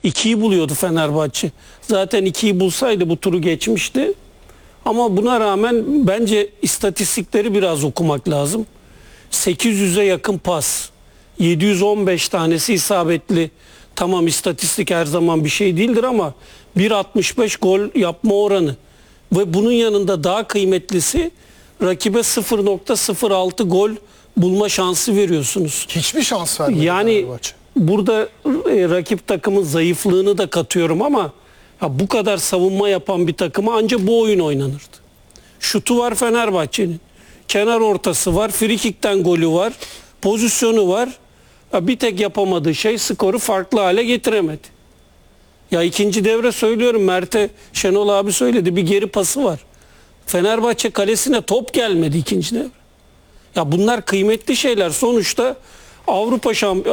2'yi buluyordu Fenerbahçe. Zaten 2'yi bulsaydı bu turu geçmişti. Ama buna rağmen bence istatistikleri biraz okumak lazım. 800'e yakın pas, 715 tanesi isabetli. Tamam, istatistik her zaman bir şey değildir ama 1.65 gol yapma oranı. Ve bunun yanında daha kıymetlisi, rakibe 0.06 gol bulma şansı veriyorsunuz. Hiçbir şans vermedi Yani Fenerbahçe. burada rakip takımın zayıflığını da katıyorum ama ya bu kadar savunma yapan bir takıma ancak bu oyun oynanırdı. Şutu var Fenerbahçe'nin. Kenar ortası var. Frikikten golü var. Pozisyonu var. Ya bir tek yapamadığı şey skoru farklı hale getiremedi. Ya ikinci devre söylüyorum, Mert'e Şenol abi söyledi, bir geri pası var. Fenerbahçe kalesine top gelmedi ikinci devre. Ya bunlar kıymetli şeyler. Sonuçta Avrupa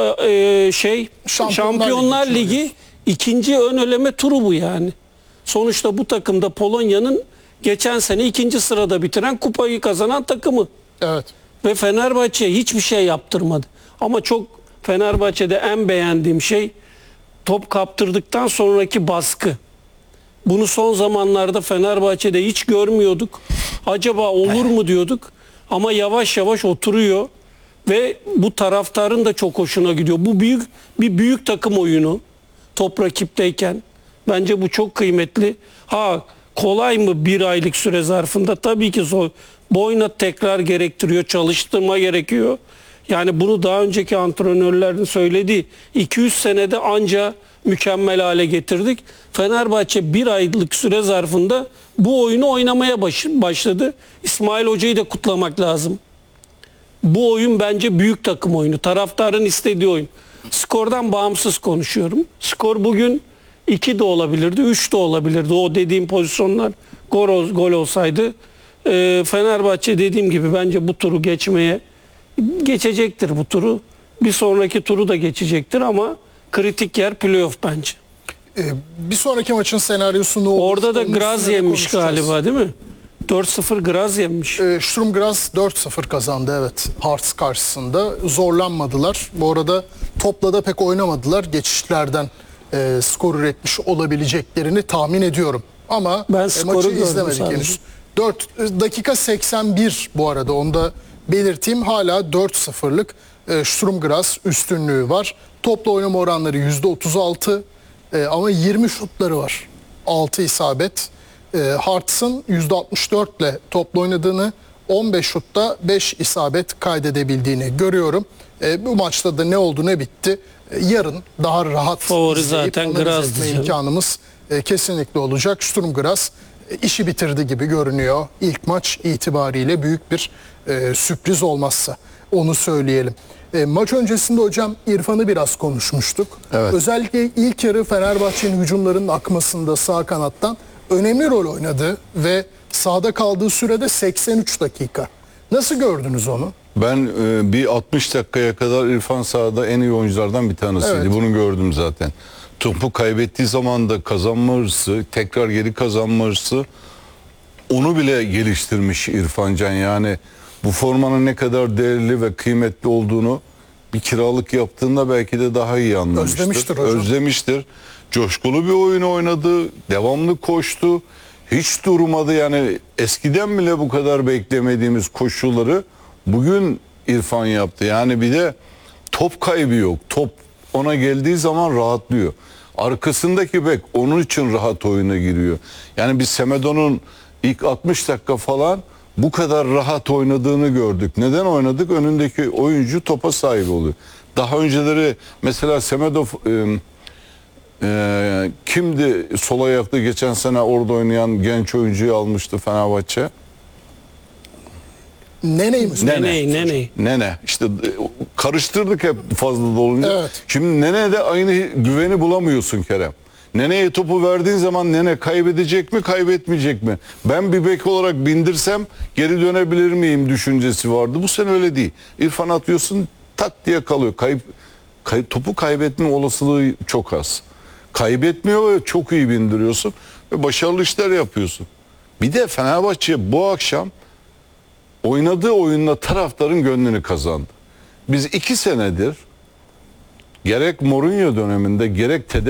Şampiyonlar Ligi ikinci ön eleme turu bu yani. Sonuçta bu takımda Polonya'nın geçen sene ikinci sırada bitiren, kupayı kazanan takımı. Evet. Ve Fenerbahçe hiçbir şey yaptırmadı. Ama çok Fenerbahçe'de en beğendiğim şey top kaptırdıktan sonraki baskı. Bunu son zamanlarda Fenerbahçe'de hiç görmüyorduk. Acaba olur mu diyorduk. Ama yavaş yavaş oturuyor. Ve bu taraftarın da çok hoşuna gidiyor. Bu büyük takım oyunu. Top rakipteyken. Bence bu çok kıymetli. Kolay mı bir aylık süre zarfında? Tabii ki zor. Boyuna tekrar gerektiriyor. Çalıştırma gerekiyor. Yani bunu daha önceki antrenörlerin söylediği 200 senede anca mükemmel hale getirdik. Fenerbahçe bir aylık süre zarfında bu oyunu oynamaya başladı. İsmail Hoca'yı da kutlamak lazım. Bu oyun bence büyük takım oyunu. Taraftarın istediği oyun. Skordan bağımsız konuşuyorum. Skor bugün 2 de olabilirdi, 3 de olabilirdi. O dediğim pozisyonlar gol olsaydı. Fenerbahçe dediğim gibi bence bu turu geçecektir bu turu. Bir sonraki turu da geçecektir ama kritik yer playoff bence. Bir sonraki maçın senaryosu ne olur? Orada da Graz yemiş galiba, değil mi? 4-0 Graz yemiş. Sturm Graz 4-0 kazandı, evet. Hearts karşısında zorlanmadılar. Bu arada topla da pek oynamadılar. Geçişlerden skor üretmiş olabileceklerini tahmin ediyorum. Ama ben skoru maçı gördüm izlemedik sadece. henüz. 4 dakika 81 bu arada, onu da belirteyim. Hala 4-0'lık Sturm Graz üstünlüğü var. Topla oynama oranları %36 ama 20 şutları var. 6 isabet. Hearts'ın %64 ile topla oynadığını, 15 şutta 5 isabet kaydedebildiğini görüyorum. Bu maçta da ne oldu ne bitti yarın daha rahat favori zaten Graz'dı imkanımız kesinlikle olacak. Sturm Graz işi bitirdi gibi görünüyor. İlk maç itibariyle büyük bir sürpriz olmazsa, onu söyleyelim. Maç öncesinde hocam İrfan'ı biraz konuşmuştuk. Evet. Özellikle ilk yarı Fenerbahçe'nin hücumlarının akmasında sağ kanattan önemli rol oynadı ve sahada kaldığı sürede 83 dakika. Nasıl gördünüz onu? Ben bir 60 dakikaya kadar İrfan sahada en iyi oyunculardan bir tanesiydi. Evet. Bunu gördüm zaten. Topu kaybettiği zaman da kazanma hırsı, tekrar geri kazanma hırsı, onu bile geliştirmiş İrfan Can. Yani bu formanın ne kadar değerli ve kıymetli olduğunu bir kiralık yaptığında belki de daha iyi anlamıştır. Özlemiştir hocam. Özlemiştir. Coşkulu bir oyun oynadı, devamlı koştu, hiç durmadı. Yani eskiden bile bu kadar beklemediğimiz koşuları bugün İrfan yaptı. Yani bir de top kaybı yok. Top ona geldiği zaman rahatlıyor. Arkasındaki bek onun için rahat oyuna giriyor. Yani biz Semedo'nun ilk 60 dakika falan bu kadar rahat oynadığını gördük. Neden oynadık? Önündeki oyuncu topa sahip oluyor. Daha önceleri mesela Semedo kimdi sol ayaklı geçen sene orada oynayan genç oyuncuyu almıştı Fenerbahçe? Nene mi? Nene. İşte karıştırdık hep fazla dolunca. Evet. Şimdi Nene de aynı güveni bulamıyorsun Kerem. Nene'ye topu verdiğin zaman Nene kaybedecek mi, kaybetmeyecek mi? Ben bir bek olarak bindirsem geri dönebilir miyim düşüncesi vardı. Bu sene öyle değil. İrfan atıyorsun, tak diye kalıyor. Topu kaybetme olasılığı çok az. Kaybetmiyor ve çok iyi bindiriyorsun ve başarılı işler yapıyorsun. Bir de Fenerbahçe bu akşam oynadığı oyunla taraftarın gönlünü kazandı. Biz 2 senedir gerek Mourinho döneminde gerek